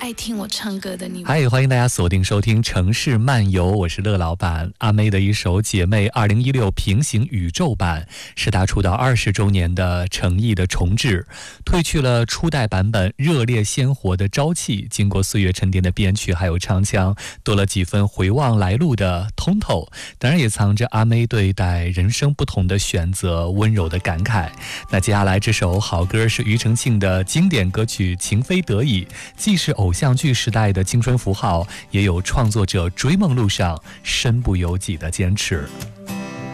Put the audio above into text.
爱听我唱歌的你们。 嗨，欢迎大家锁定收听城市漫游，我是乐老板。阿妹的一首《姐妹2016》平行宇宙版，是她出道20周年的诚意的重制，褪去了初代版本热烈鲜活的朝气，经过岁月沉淀的编曲还有唱腔，多了几分回望来路的通透，当然也藏着阿妹对待人生不同的选择温柔的感慨。那接下来这首好歌是庾澄庆的经典歌曲《情非得已》，既是偶像剧时代的青春符号，也有创作者追梦路上身不由己的坚持。